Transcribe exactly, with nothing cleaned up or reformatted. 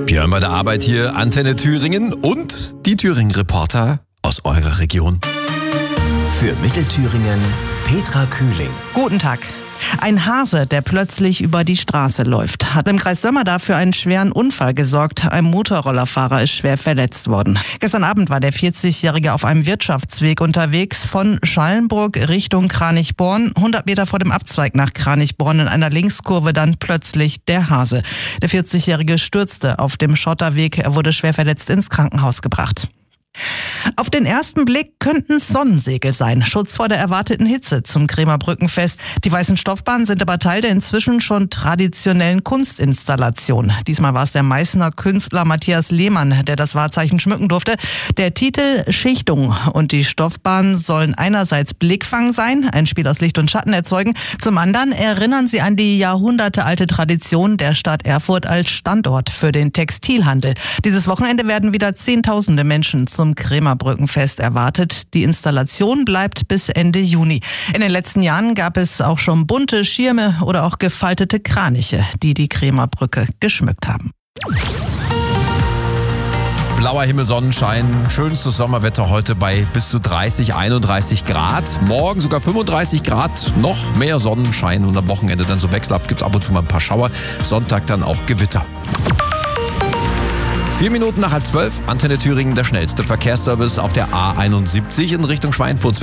Björn bei der Arbeit hier, Antenne Thüringen und die Thüringen-Reporter aus eurer Region. Für Mittelthüringen Petra Kühling. Guten Tag. Ein Hase, der plötzlich über die Straße läuft, hat im Kreis Sömmerda für einen schweren Unfall gesorgt. Ein Motorrollerfahrer ist schwer verletzt worden. Gestern Abend war der vierzigjährige auf einem Wirtschaftsweg unterwegs von Schallenburg Richtung Kranichborn. hundert Meter vor dem Abzweig nach Kranichborn in einer Linkskurve dann plötzlich der Hase. Der vierzigjährige stürzte auf dem Schotterweg. Er wurde schwer verletzt ins Krankenhaus gebracht. Auf den ersten Blick könnten es Sonnensegel sein. Schutz vor der erwarteten Hitze zum Kremer Brückenfest. Die weißen Stoffbahnen sind aber Teil der inzwischen schon traditionellen Kunstinstallation. Diesmal war es der Meißner Künstler Matthias Lehmann, der das Wahrzeichen schmücken durfte. Der Titel Schichtung und die Stoffbahnen sollen einerseits Blickfang sein, ein Spiel aus Licht und Schatten erzeugen. Zum anderen erinnern sie an die jahrhundertealte Tradition der Stadt Erfurt als Standort für den Textilhandel. Dieses Wochenende werden wieder Zehntausende Menschen zum Kremer Brückenfest erwartet. Die Installation bleibt bis Ende Juni. In den letzten Jahren gab es auch schon bunte Schirme oder auch gefaltete Kraniche, die die Kremer Brücke geschmückt haben. Blauer Himmel, Sonnenschein, schönstes Sommerwetter heute bei bis zu dreißig, einunddreißig Grad. Morgen sogar fünfunddreißig Grad, noch mehr Sonnenschein und am Wochenende dann so wechselhaft gibt es ab und zu mal ein paar Schauer. Sonntag dann auch Gewitter. Vier Minuten nach halb zwölf, Antenne Thüringen, der schnellste Verkehrsservice auf der A einundsiebzig in Richtung Schweinfurt.